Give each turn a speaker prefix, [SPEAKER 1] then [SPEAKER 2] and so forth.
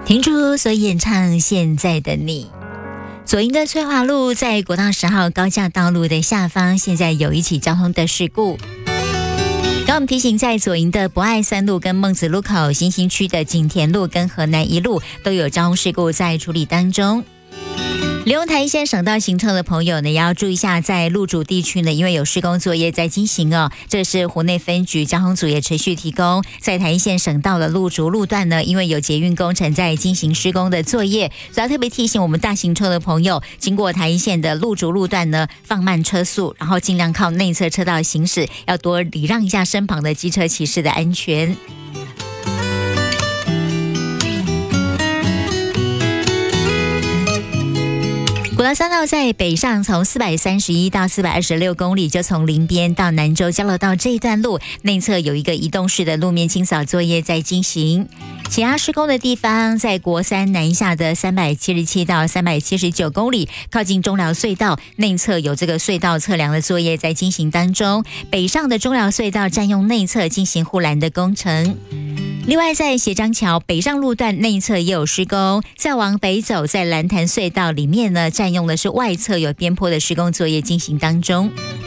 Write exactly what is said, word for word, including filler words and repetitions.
[SPEAKER 1] 听出所演唱现在的你。左营的翠华路在国道十号高架道路的下方，现在有一起交通的事故。刚我们提醒，在左营的博爱三路跟孟子路口、新兴区的景田路跟河南一路都有交通事故在处理当中。利用台一线省道行车的朋友呢，也要注意一下，在路主地区呢，因为有施工作业在进行哦。这是湖内分局交通组也持续提供，在台一线省道的路主路段呢，因为有捷运工程在进行施工的作业，所以要特别提醒我们大型车的朋友，经过台一线的路主路段呢，放慢车速，然后尽量靠内侧车道行驶，要多礼让一下身旁的机车骑士的安全。国道三号在北上，从四百三十一到四百二十六公里，就从林边到南州交流道这一段路内侧有一个移动式的路面清扫作业在进行。其他施工的地方在国三南下的三百七十七到三百七十九公里，靠近中寮隧道内侧有这个隧道测量的作业在进行当中。北上的中寮隧道占用内侧进行护栏的工程。另外，在斜张桥北上路段内侧也有施工，再往北走，在蓝潭隧道里面呢，占用的是外侧有边坡的施工作业进行当中。